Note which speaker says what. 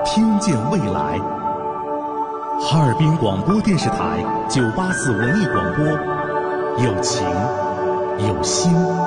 Speaker 1: 听见未来。哈尔滨广播电视台984文艺广播，有情有心。